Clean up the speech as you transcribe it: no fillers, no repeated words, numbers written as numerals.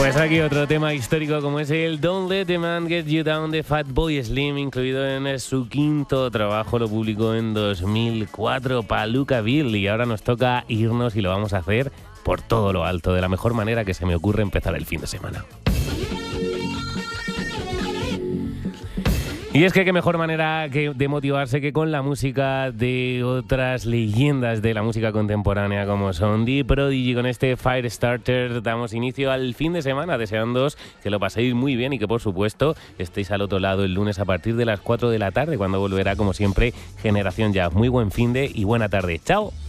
Pues aquí otro tema histórico como es el Don't Let the Man Get You Down de Fatboy Slim, incluido en su quinto trabajo, lo publicó en 2004 Palookaville, y ahora nos toca irnos y lo vamos a hacer por todo lo alto, de la mejor manera que se me ocurre empezar el fin de semana. Y es que qué mejor manera de motivarse que con la música de otras leyendas de la música contemporánea como son The Prodigy. Con este Firestarter damos inicio al fin de semana, deseándoos que lo paséis muy bien y que por supuesto estéis al otro lado el lunes a partir de las 4 de la tarde, cuando volverá como siempre Generación Jazz. Muy buen fin de y buena tarde. ¡Chao!